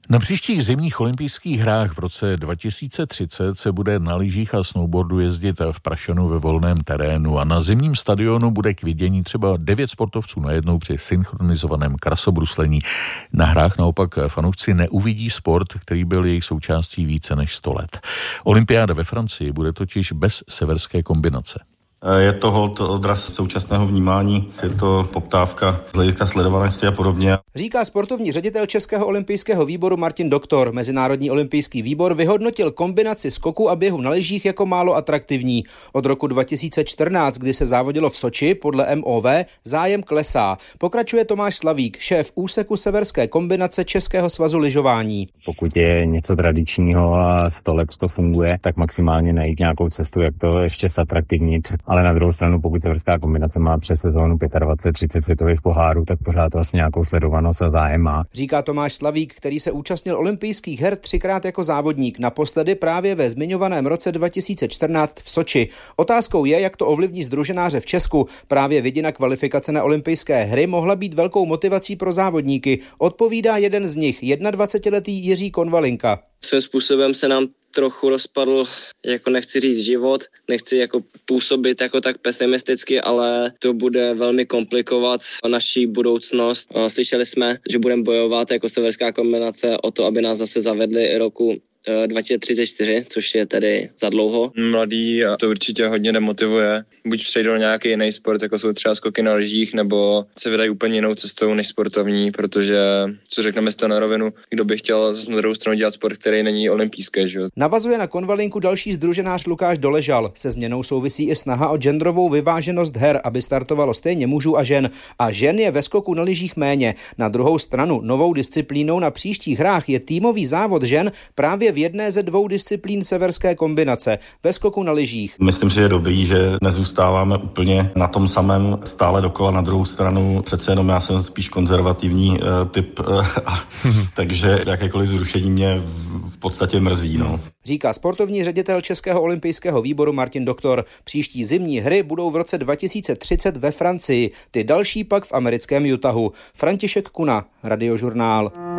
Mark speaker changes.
Speaker 1: Na příštích zimních olympijských hrách v roce 2030 se bude na lyžích a snowboardu jezdit v Prašanu ve volném terénu a na zimním stadionu bude k vidění třeba 9 sportovců najednou při synchronizovaném krasobruslení. Na hrách naopak fanoušci neuvidí sport, který byl jejich součástí více než 100 let. Olympiáda ve Francii bude totiž bez severské kombinace.
Speaker 2: Je to holt odraz současného vnímání, je to poptávka z hlediska sledovanosti a podobně.
Speaker 3: Říká sportovní ředitel Českého olympijského výboru Martin Doktor. Mezinárodní olympijský výbor vyhodnotil kombinaci skoku a běhu na lyžích jako málo atraktivní. Od roku 2014, kdy se závodilo v Soči, podle MOV zájem klesá. Pokračuje Tomáš Slavík, šéf úseku severské kombinace Českého svazu lyžování.
Speaker 4: Pokud je něco tradičního a 100 let to funguje, tak maximálně najít nějakou cestu, jak to ještě zatraktivnit. Ale na druhou stranu, pokud severská kombinace má přes sezónu 25-30 světových pohárů, tak pořád vlastně nějakou sledovanost a zájem má.
Speaker 3: Říká Tomáš Slavík, který se účastnil olympijských her 3krát jako závodník, naposledy právě ve zmiňovaném roce 2014 v Soči. Otázkou je, jak to ovlivní sdruženáře v Česku. Právě vidina kvalifikace na olympijské hry mohla být velkou motivací pro závodníky. Odpovídá jeden z nich, 21letý Jiří Konvalinka.
Speaker 5: Svým způsobem se nám trochu rozpadl, jako nechci říct život, nechci jako působit jako tak pesimisticky, ale to bude velmi komplikovat naší budoucnost. Slyšeli jsme, že budeme bojovat jako severská kombinace o to, aby nás zase zavedli roku 2034, což je tedy za dlouho.
Speaker 6: Mladý a to určitě hodně demotivuje. Buď přejdou na nějaký jiný sport, jako jsou třeba skoky na lyžích, nebo se vydají úplně jinou cestou než sportovní, protože, co řekneme si to na rovinu, kdo by chtěl na druhou stranu dělat sport, který není olympijský, že jo.
Speaker 3: Navazuje na Konvalinku další sdruženář Lukáš Doležal. Se změnou souvisí i snaha o genderovou vyváženost her, aby startovalo stejně mužů a žen. A žen je ve skoku na lyžích méně. Na druhou stranu novou disciplínou na příštích hrách je týmový závod žen právě v jedné ze 2 disciplín severské kombinace, ve skoku na lyžích.
Speaker 2: Myslím, že je dobrý, že nezůstáváme úplně na tom samém stále dokola. Na druhou stranu přece jenom já jsem spíš konzervativní typ, takže jakékoliv zrušení mě v podstatě mrzí. No.
Speaker 3: Říká sportovní ředitel Českého olympijského výboru Martin Doktor. Příští zimní hry budou v roce 2030 ve Francii, ty další pak v americkém Utahu. František Kuna, Radiožurnál.